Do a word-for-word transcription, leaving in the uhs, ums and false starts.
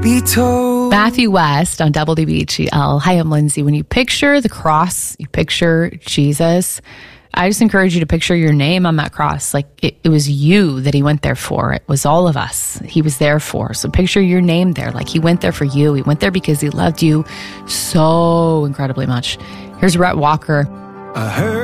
be told. Matthew West on W D B H E L. Hi, I'm Lindsay. When you picture the cross, you picture Jesus. I just encourage you to picture your name on that cross. Like it, it was you that he went there for. It was all of us he was there for. So picture your name there. Like he went there for you. He went there because he loved you so incredibly much. Here's Rhett Walker. I heard